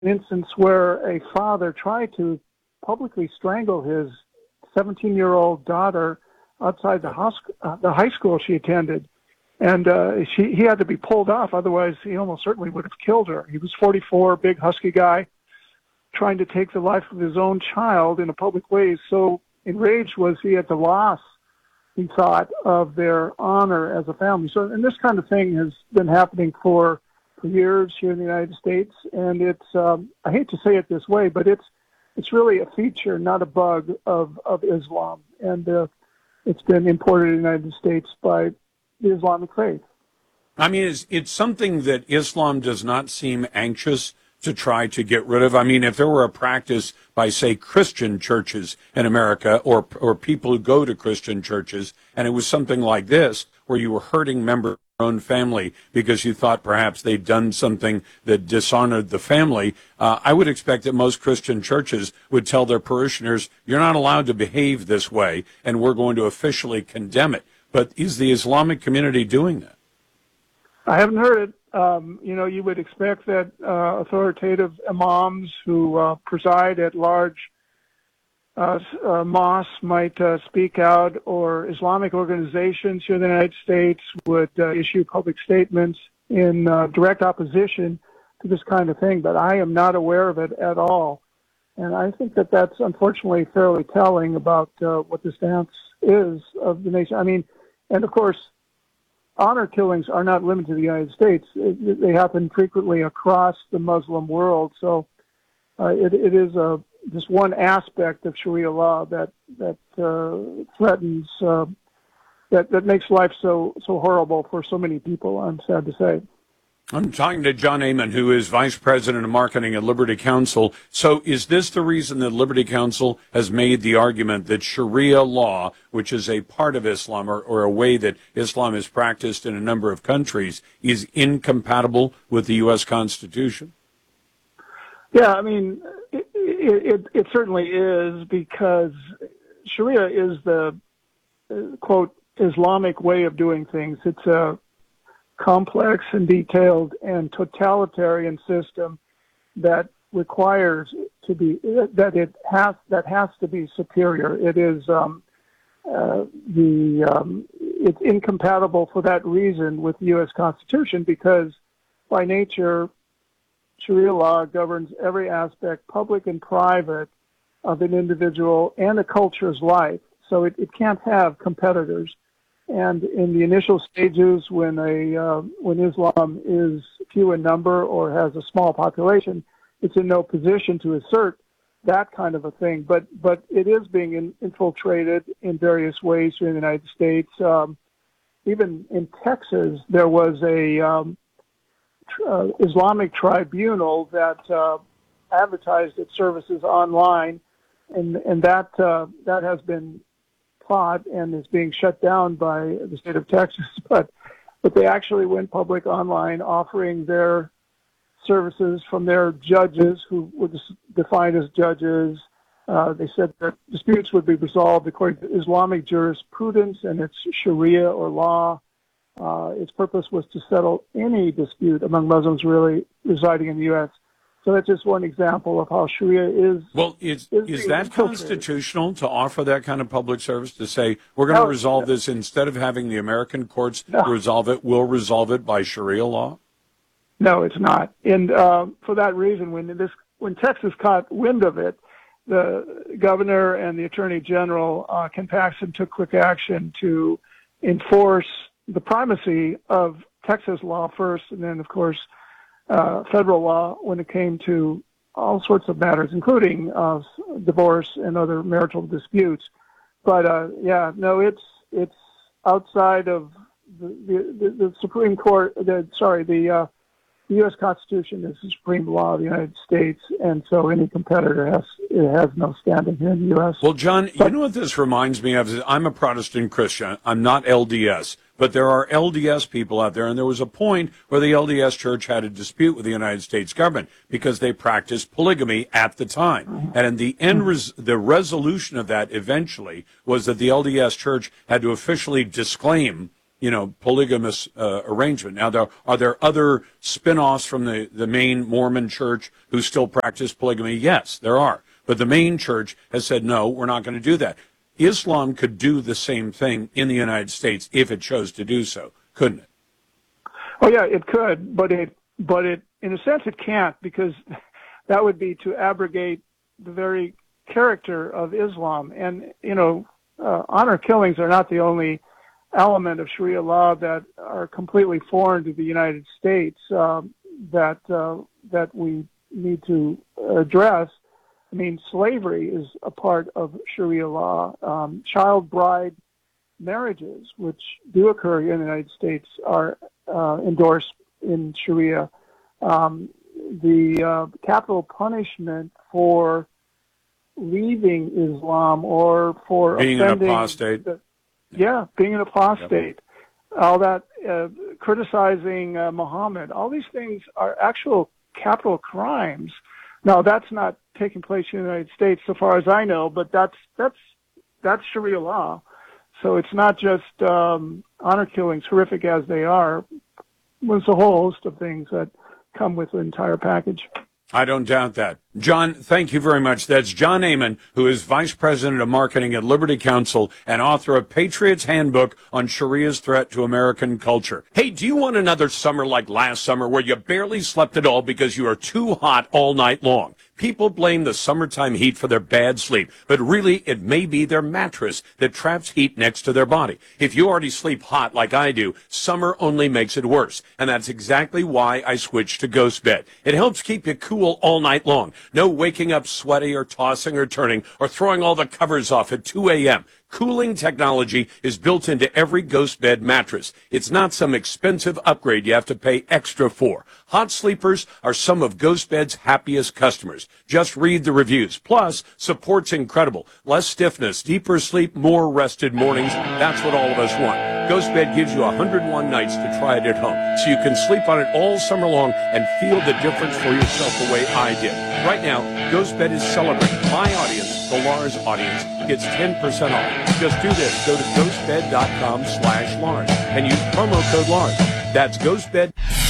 an instance where a father tried to publicly strangle his 17-year-old daughter outside the high school she attended. And he had to be pulled off, otherwise he almost certainly would have killed her. He was 44, big, husky guy, trying to take the life of his own child in a public way. So enraged was he at the loss, he thought, of their honor as a family. So, and this kind of thing has been happening for years here in the United States, and it's, I hate to say it this way, but it's really a feature, not a bug, of Islam. And it's been imported in the United States by the Islamic faith. I mean, it's something that Islam does not seem anxious to try to get rid of. I mean, if there were a practice by, say, Christian churches in America or people who go to Christian churches, and it was something like this, where you were hurting members of your own family because you thought perhaps they'd done something that dishonored the family, I would expect that most Christian churches would tell their parishioners, you're not allowed to behave this way, and we're going to officially condemn it. But is the Islamic community doing that? I haven't heard it. You would expect that authoritative imams who preside at large mosques might speak out, or Islamic organizations here in the United States would issue public statements in direct opposition to this kind of thing, but I am not aware of it at all. And I think that that's unfortunately fairly telling about what the stance is of the nation. I mean, and of course, honor killings are not limited to the United States. They happen frequently across the Muslim world. So it is just one aspect of Sharia law that threatens, that makes life so horrible for so many people, I'm sad to say. I'm talking to John Amen, who is Vice President of Marketing at Liberty Counsel. So is this the reason that Liberty Counsel has made the argument that Sharia law, which is a part of Islam or a way that Islam is practiced in a number of countries, is incompatible with the U.S. Constitution? Yeah, I mean, it certainly is, because Sharia is the, quote, Islamic way of doing things. It's a complex and detailed and totalitarian system that requires to be that has to be superior. It is it's incompatible for that reason with the U.S. Constitution, because by nature Sharia law governs every aspect, public and private, of an individual and a culture's life. So it can't have competitors. And in the initial stages, when Islam is few in number or has a small population, it's in no position to assert that kind of a thing. But it is being infiltrated in various ways here in the United States. Even in Texas, there was a Islamic tribunal that advertised its services online, and that has been fought and is being shut down by the state of Texas, but they actually went public online, offering their services from their judges, who were defined as judges. They said that disputes would be resolved according to Islamic jurisprudence and its Sharia or law. Its purpose was to settle any dispute among Muslims really residing in the U.S. So that's just one example of how Sharia is. Well, is that constitutional to offer that kind of public service, to say we're going to resolve this instead of having the American courts resolve it, we'll resolve it by Sharia law? No, it's not. And for that reason, when Texas caught wind of it, the governor and the attorney general, Ken Paxton, took quick action to enforce the primacy of Texas law first, and then, of course, federal law when it came to all sorts of matters, including divorce and other marital disputes. But it's outside of the Supreme Court. The U.S. Constitution is the supreme law of the United States, and so any competitor has no standing here in the U.S. Well, John, you know what this reminds me of? I'm a Protestant Christian. I'm not LDS. But there are LDS people out there, and there was a point where the LDS Church had a dispute with the United States government because they practiced polygamy at the time. And in the end, the resolution of that eventually was that the LDS Church had to officially disclaim polygamous arrangement. Now, are there other spin-offs from the main Mormon church who still practice polygamy? Yes, there are. But the main church has said, no, we're not going to do that. Islam could do the same thing in the United States if it chose to do so, couldn't it? Oh yeah, it could, but it in a sense it can't, because that would be to abrogate the very character of Islam. And honor killings are not the only element of Sharia law that are completely foreign to the United States that we need to address. I mean, slavery is a part of Sharia law. Child bride marriages, which do occur here in the United States, are endorsed in Sharia. The capital punishment for leaving Islam or for being offending, an apostate. Being an apostate. Yep. All that, criticizing Muhammad. All these things are actual capital crimes. Now, that's not taking place in the United States, so far as I know, but that's Sharia law. So it's not just honor killings, horrific as they are. There's a whole host of things that come with the entire package. I don't doubt that. John, thank you very much. That's John Amen, who is Vice President of Marketing at Liberty Counsel and author of Patriot's Handbook on Sharia's Threat to American Culture. Hey, do you want another summer like last summer where you barely slept at all because you are too hot all night long? People blame the summertime heat for their bad sleep, but really it may be their mattress that traps heat next to their body. If you already sleep hot like I do, summer only makes it worse. And that's exactly why I switched to Ghost Bed. It helps keep you cool all night long. No waking up sweaty or tossing or turning or throwing all the covers off at 2 a.m. Cooling technology is built into every Ghost Bed mattress. It's not some expensive upgrade you have to pay extra for. Hot sleepers are some of Ghost Bed's happiest customers. Just read the reviews. Plus, support's incredible. Less stiffness, deeper sleep, more rested mornings. That's what all of us want. Ghost Bed gives you 101 nights to try it at home, so you can sleep on it all summer long and feel the difference for yourself the way I did. Right now, Ghost Bed is celebrating. My audience, the Lars audience, gets 10% off. Just do this. Go to ghostbed.com/Lars and use promo code Lars. That's Ghostbed.